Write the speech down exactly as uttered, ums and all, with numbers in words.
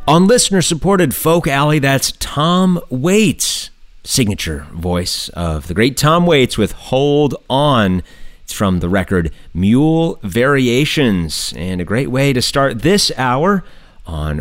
On listener-supported Folk Alley, that's Tom Waits, signature voice of the great Tom Waits with Hold On. It's from the record Mule Variations, and a great way to start this hour on